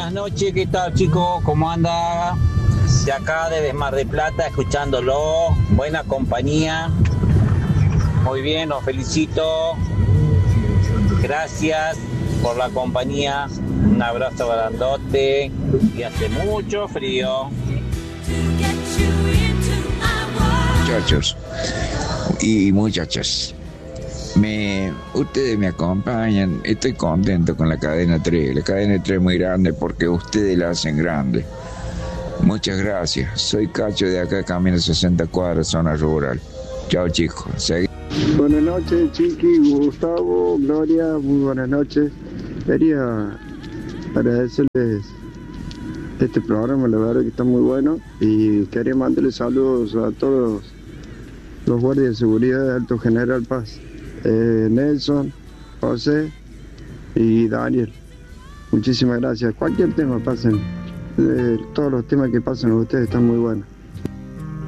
Buenas noches, ¿qué tal, chicos? ¿Cómo anda? De acá, desde Mar del Plata, escuchándolo. Buena compañía. Muy bien, los felicito. Gracias por la compañía. Un abrazo grandote. Y hace mucho frío. Muchachos y muchachas, ustedes me acompañan, estoy contento con la cadena 3. La cadena 3 es muy grande porque ustedes la hacen grande. Muchas gracias. Soy Cacho de acá, Camino 60 cuadras, zona rural. Chao, chicos. Buenas noches, Chiqui, Gustavo, Gloria, muy buenas noches. Quería agradecerles este programa, la verdad que está muy bueno, y quería mandarles saludos a todos los guardias de seguridad de Alto General Paz, Nelson, José y Daniel. Muchísimas gracias. Cualquier tema pasen, todos los temas que pasen ustedes están muy buenos.